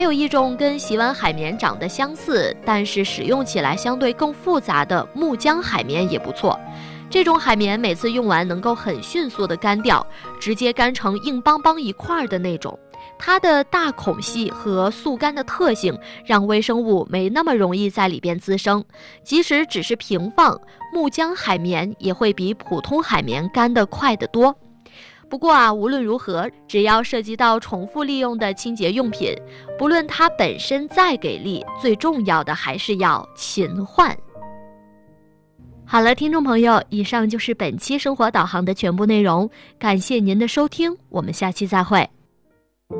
还有一种跟洗碗海绵长得相似，但是使用起来相对更复杂的木浆海绵也不错。这种海绵每次用完能够很迅速的干掉，直接干成硬邦邦一块的那种。它的大孔隙和速干的特性，让微生物没那么容易在里边滋生。即使只是平放，木浆海绵也会比普通海绵干得快得多。不过无论如何，只要涉及到重复利用的清洁用品，不论它本身再给力，最重要的还是要勤换。好了，听众朋友，以上就是本期生活导航的全部内容，感谢您的收听，我们下期再会。